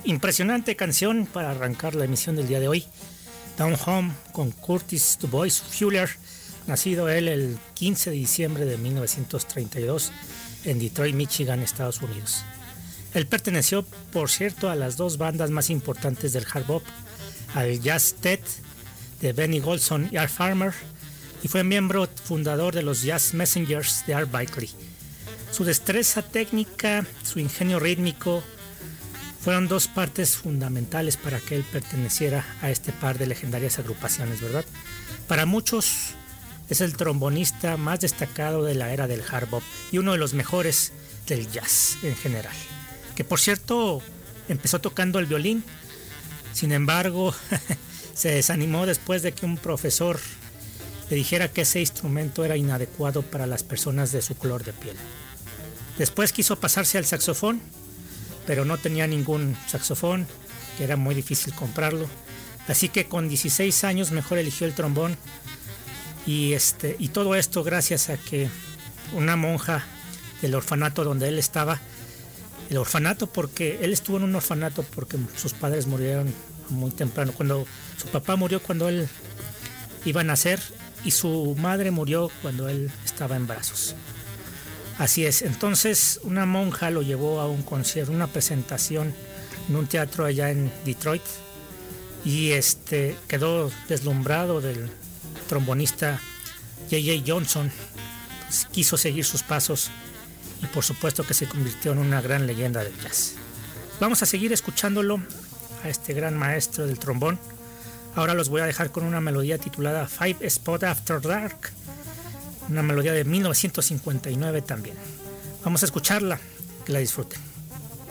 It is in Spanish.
Impresionante canción para arrancar la emisión del día de hoy. Down Home con Curtis Du Bois Fuller, nacido él el 15 de diciembre de 1932 en Detroit, Michigan, Estados Unidos. Él perteneció, por cierto, a las dos bandas más importantes del hard bop, al Jazz Tet de Benny Golson y Art Farmer, y fue miembro fundador de los Jazz Messengers de Art Blakey. Su destreza técnica, su ingenio rítmico, fueron dos partes fundamentales para que él perteneciera a este par de legendarias agrupaciones, ¿verdad? Para muchos es el trombonista más destacado de la era del hard bop y uno de los mejores del jazz en general. Que por cierto empezó tocando el violín, sin embargo se desanimó después de que un profesor le dijera que ese instrumento era inadecuado para las personas de su color de piel. Después quiso pasarse al saxofón, pero no tenía ningún saxofón, que era muy difícil comprarlo. Así que con 16 años mejor eligió el trombón. Y todo esto gracias a que una monja del orfanato donde él estaba, el orfanato porque él estuvo en un orfanato porque sus padres murieron muy temprano. Cuando su papá murió cuando él iba a nacer y su madre murió cuando él estaba en brazos. Así es, entonces una monja lo llevó a un concierto, una presentación en un teatro allá en Detroit y quedó deslumbrado del trombonista J.J. Johnson. Pues, quiso seguir sus pasos y por supuesto que se convirtió en una gran leyenda del jazz. Vamos a seguir escuchándolo a este gran maestro del trombón. Ahora los voy a dejar con una melodía titulada Five Spot After Dark, una melodía de 1959 también. Vamos a escucharla, que la disfruten.